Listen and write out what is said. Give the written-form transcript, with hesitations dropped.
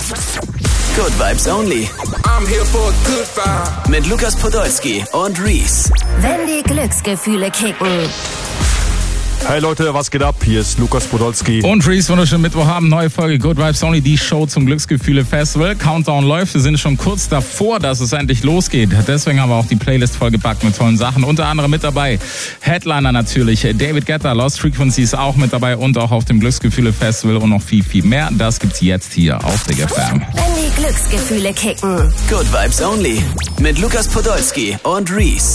Good Vibes Only. I'm here for a good vibe. Mit Lukas Podolski und Reese. Wenn die Glücksgefühle kicken. Hey Leute, was geht ab? Hier ist Lukas Podolski. Und Reese, wunderschönen Mittwoch haben. Neue Folge Good Vibes Only, die Show zum Glücksgefühle-Festival. Countdown läuft. Wir sind schon kurz davor, dass es endlich losgeht. Deswegen haben wir auch die Playlist vollgepackt mit tollen Sachen. Unter anderem mit dabei Headliner natürlich. David Guetta, Lost Frequencies auch mit dabei und auch auf dem Glücksgefühle-Festival und noch viel, viel mehr. Das gibt's jetzt hier auf Big FM. Wenn die Glücksgefühle kicken. Good Vibes Only. Mit Lukas Podolski und Reese.